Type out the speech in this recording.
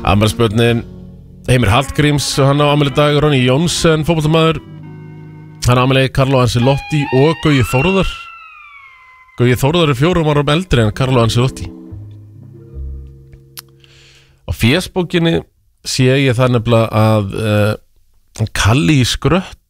Afmælisbörnin Heimir Hallgríms, hann á afmæli í dag. Ronny Jónsson, fótboltamaður, hann á afmæli. Carlo Ancelotti og Gaui Þórðar. Gaui Þórðar 4 árum eldri en Carlo Ancelotti. Á fésbókinni sé ég það nefnilega að Kalli í skrött